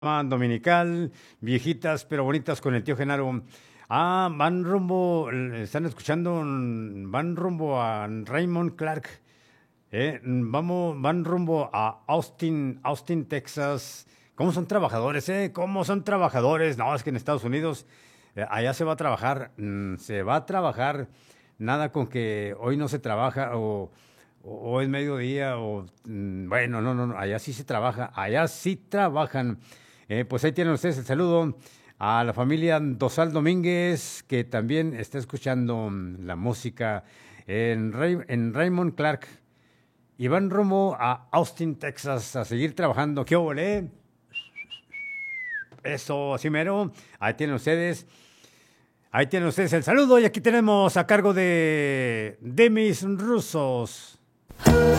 Dominical, viejitas pero bonitas con el tío Genaro. Van rumbo, están escuchando, van rumbo a Raymond Clark. Van rumbo a Austin, Texas. ¿Cómo son trabajadores, eh? ¿Cómo son trabajadores? No, es que en Estados Unidos, allá se va a trabajar, se va a trabajar. Nada con que hoy no se trabaja o es mediodía o, bueno, no, no, no, allá sí se trabaja, allá sí trabajan. Pues ahí tienen ustedes el saludo a la familia Dosal Domínguez, que también está escuchando la música en Raymond Clark. Y van rumbo a Austin, Texas, a seguir trabajando. ¿Qué ole? Eso, así mero. Ahí tienen ustedes. Ahí tienen ustedes el saludo. Y aquí tenemos a cargo de Demis Rusos.